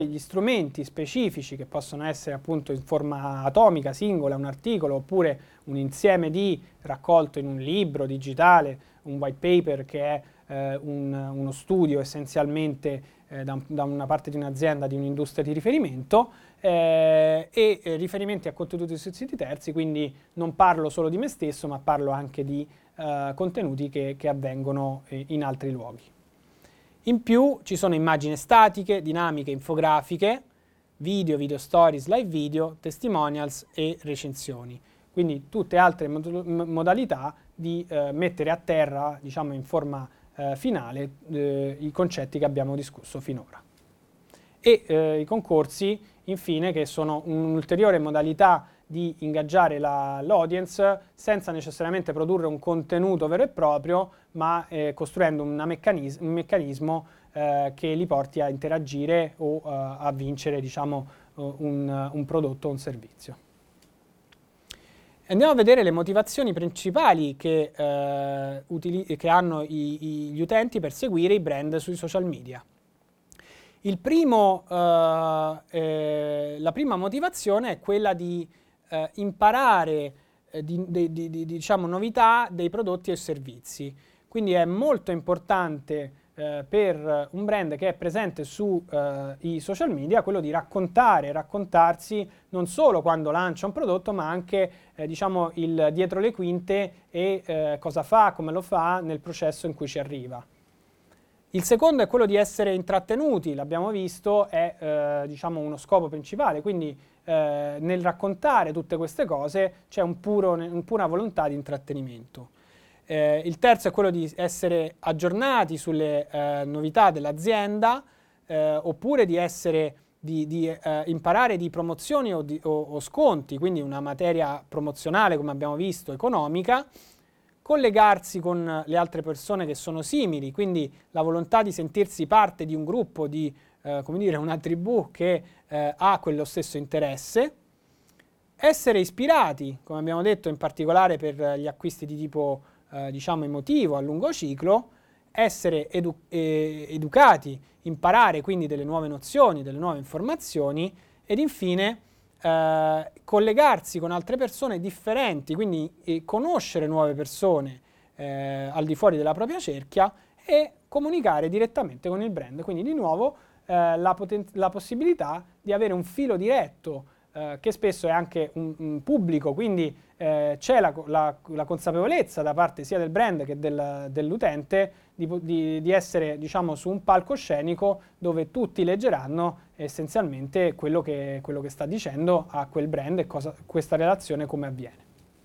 gli strumenti specifici che possono essere appunto in forma atomica, singola, un articolo, oppure un insieme di raccolto in un libro digitale, un white paper che è uno studio essenzialmente da una parte di un'azienda, di un'industria di riferimento, e riferimenti a contenuti su siti terzi, quindi non parlo solo di me stesso, ma parlo anche di contenuti che avvengono in altri luoghi. In più ci sono immagini statiche, dinamiche, infografiche, video stories, live video, testimonials e recensioni. Quindi tutte altre modalità di mettere a terra, diciamo in forma finale, i concetti che abbiamo discusso finora. E i concorsi, infine, che sono un'ulteriore modalità di ingaggiare l'audience senza necessariamente produrre un contenuto vero e proprio, ma costruendo un meccanismo che li porti a interagire o a vincere, diciamo, un prodotto o un servizio. Andiamo a vedere le motivazioni principali che hanno gli utenti per seguire i brand sui social media. La prima motivazione è quella di imparare diciamo, novità dei prodotti e servizi. Quindi è molto importante per un brand che è presente sui social media quello di raccontarsi non solo quando lancia un prodotto, ma anche diciamo, il dietro le quinte e cosa fa, come lo fa nel processo in cui ci arriva. Il secondo è quello di essere intrattenuti, l'abbiamo visto, è diciamo uno scopo principale, quindi nel raccontare tutte queste cose c'è una pura volontà di intrattenimento. Il terzo è quello di essere aggiornati sulle novità dell'azienda, oppure di imparare di promozioni o sconti, quindi una materia promozionale, come abbiamo visto, economica, collegarsi con le altre persone che sono simili, quindi la volontà di sentirsi parte di un gruppo, di come dire, una tribù che ha quello stesso interesse, essere ispirati, come abbiamo detto, in particolare per gli acquisti di tipo diciamo emotivo a lungo ciclo, essere educati, imparare quindi delle nuove nozioni, delle nuove informazioni ed infine collegarsi con altre persone differenti, quindi conoscere nuove persone al di fuori della propria cerchia e comunicare direttamente con il brand. Quindi di nuovo la possibilità di avere un filo diretto che spesso è anche un pubblico, quindi c'è la consapevolezza da parte sia del brand che dell'utente di essere, diciamo, su un palcoscenico dove tutti leggeranno essenzialmente quello che sta dicendo a quel brand e questa relazione come avviene.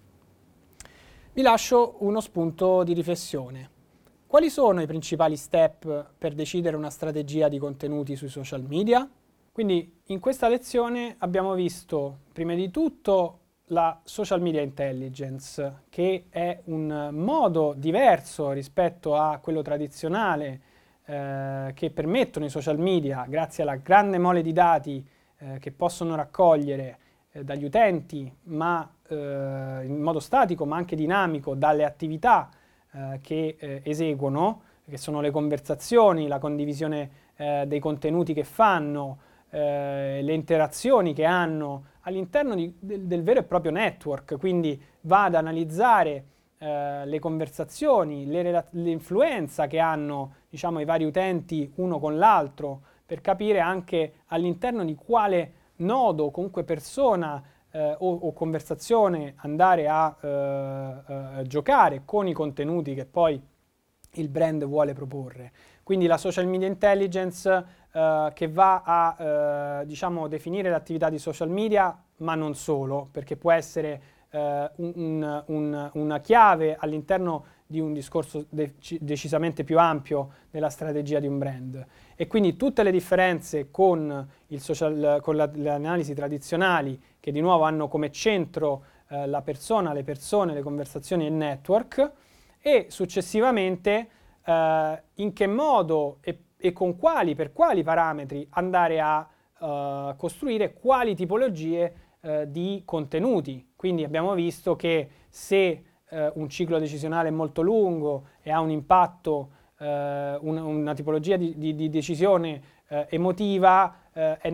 Vi lascio uno spunto di riflessione. Quali sono i principali step per decidere una strategia di contenuti sui social media? Quindi in questa lezione abbiamo visto prima di tutto la social media intelligence, che è un modo diverso rispetto a quello tradizionale che permettono i social media, grazie alla grande mole di dati che possono raccogliere dagli utenti, ma in modo statico ma anche dinamico, dalle attività che eseguono, che sono le conversazioni, la condivisione dei contenuti che fanno, le interazioni che hanno all'interno del vero e proprio network, quindi va ad analizzare le conversazioni, l'influenza che hanno, diciamo, i vari utenti uno con l'altro, per capire anche all'interno di quale nodo, comunque persona o conversazione andare a giocare con i contenuti che poi il brand vuole proporre. Quindi la social media intelligence che va a diciamo, definire l'attività di social media, ma non solo, perché può essere una chiave all'interno di un discorso decisamente più ampio della strategia di un brand. E quindi tutte le differenze con le analisi tradizionali, che di nuovo hanno come centro la persona, le persone, le conversazioni e il network, e successivamente in che modo e per quali parametri andare a costruire quali tipologie di contenuti. Quindi abbiamo visto che se un ciclo decisionale è molto lungo e ha un impatto, una tipologia di decisione emotiva, è